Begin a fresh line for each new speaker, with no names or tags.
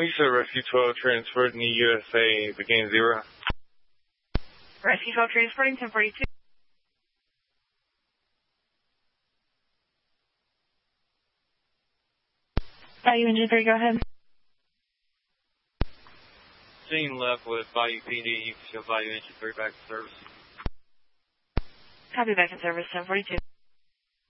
Lisa, Rescue 12 transferred in the USA, beginning 0.
Rescue 12 transporting 1042. Bayou Engine 3, go ahead.
Scene left with Bayou PD, you can show Bayou Engine 3 back to service.
Copy, back in service 1042.